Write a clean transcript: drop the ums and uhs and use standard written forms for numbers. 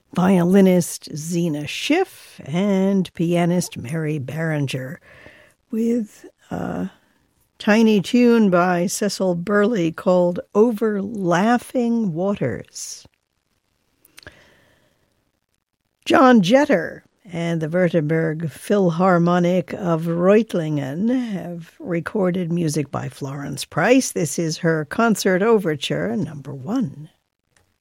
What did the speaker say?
violinist Zena Schiff and pianist Mary Barringer, with a tiny tune by Cecil Burley called Over Laughing Waters. John Jetter and the Württemberg Philharmonic of Reutlingen have recorded music by Florence Price. This is her Concert Overture, number 1.